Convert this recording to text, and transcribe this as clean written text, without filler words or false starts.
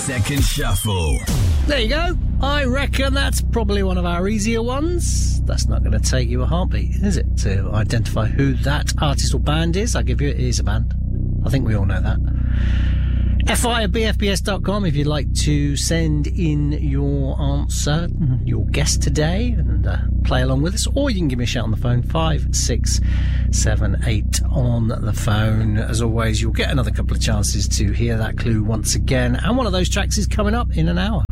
Second Shuffle. There you go. I reckon that's probably one of our easier ones. That's not going to take you a heartbeat, is it, to identify who that artist or band is? I'll give you it is a band. I think we all know that. fi@bfbs.com if you'd like to send in your answer, your guess today, and play along with us, or you can give me a shout on the phone, 5678 on the phone. As always, you'll get another couple of chances to hear that clue once again, and one of those tracks is coming up in an hour.